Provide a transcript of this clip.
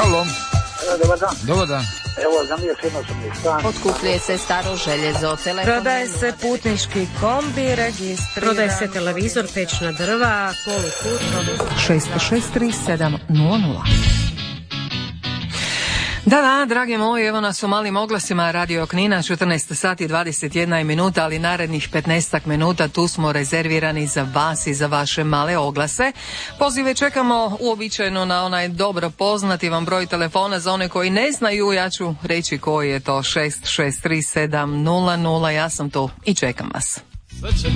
Halo. Dobar dan. Dobar dan. Evo, za mije jednosobni stan. Otkupljuje se staro željezo, telefon. Prodaje se putnički kombi, registriran. Prodaje se televizor, pećna drva, polukut. 663 Da, dragi moji, evo nas u malim oglasima Radio Knina, 14 sati 21 minuta, ali narednih 15 minuta tu smo rezervirani za vas i za vaše male oglase. Pozive čekamo uobičajeno na onaj dobro poznati vam broj telefona. Za one koji ne znaju, ja ću reći koji je to, 663 700, ja sam tu i čekam vas.